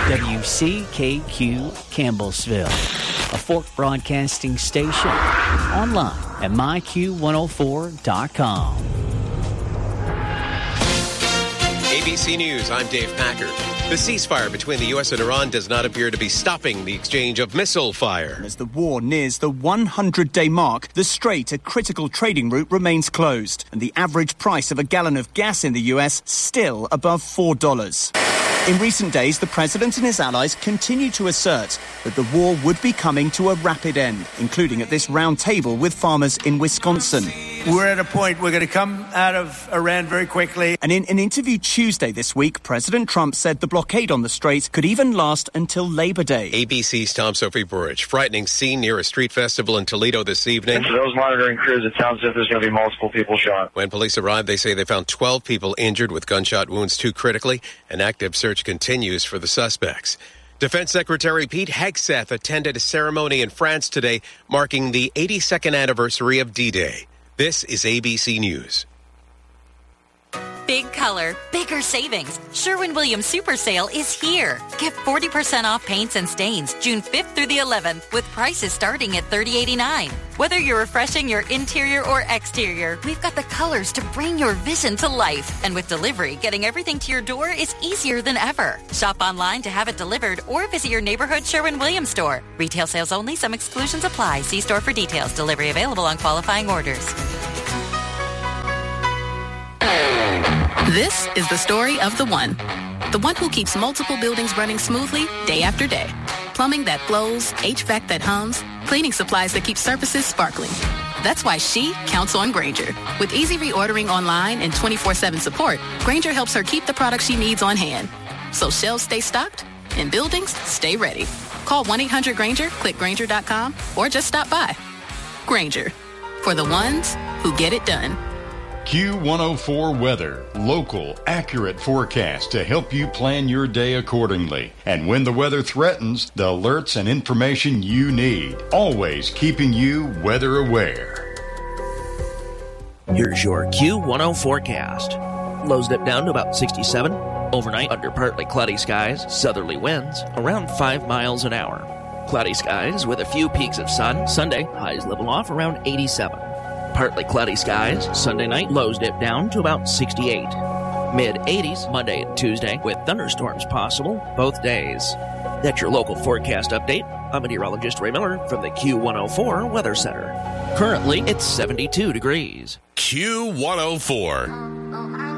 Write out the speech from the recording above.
WCKQ Campbellsville, a Fork Broadcasting station. Online at myQ104.com. ABC News, I'm Dave Packer. The ceasefire between the U.S. and Iran does not appear to be stopping the exchange of missile fire. As the war nears the 100-day mark, the Strait, a critical trading route, remains closed, and the average price of a gallon of gas in the U.S. still above $4. In recent days, the president and his allies continue to assert that the war would be coming to a rapid end, including at this round table with farmers in Wisconsin. We're at a point we're going to come out of Iran very quickly. And in an interview Tuesday this week, President Trump said the blockade on the Strait could even last until Labor Day. ABC's Tom Sophie Burridge. Frightening scene near a street festival in Toledo this evening. And for those monitoring crews, it sounds as if there's going to be multiple people shot. When police arrived, they say they found 12 people injured with gunshot wounds, 2 critically. An active search continues for the suspects. Defense Secretary Pete Hegseth attended a ceremony in France today marking the 82nd anniversary of D-Day. This is ABC News. Big color, bigger savings. Sherwin-Williams Super Sale is here. Get 40% off paints and stains June 5th through the 11th with prices starting at $30.89. Whether you're refreshing your interior or exterior, we've got the colors to bring your vision to life. And with delivery, getting everything to your door is easier than ever. Shop online to have it delivered or visit your neighborhood Sherwin-Williams store. Retail sales only. Some exclusions apply. See store for details. Delivery available on qualifying orders. This is the story of the one who keeps multiple buildings running smoothly day after day. Plumbing that flows, HVAC that hums, cleaning supplies that keep surfaces sparkling. That's why she counts on Grainger. With easy reordering online and 24/7 support, Grainger helps her keep the products she needs on hand. So shelves stay stocked and buildings stay ready. Call 1-800-GRAINGER, click Grainger.com, or just stop by. Grainger, for the ones who get it done. Q104 Weather. Local, accurate forecast to help you plan your day accordingly. And when the weather threatens, the alerts and information you need. Always keeping you weather aware. Here's your Q10 forecast. Lows dip down to about 67. Overnight, under partly cloudy skies, southerly winds around 5 miles an hour. Cloudy skies with a few peaks of sun. Sunday, highs level off around 87. Partly cloudy skies. Sunday night, lows dip down to about 68. Mid-80s Monday and Tuesday with thunderstorms possible both days. That's your local forecast update. I'm meteorologist Ray Miller from the Q104 Weather Center. Currently, it's 72 degrees. Q104.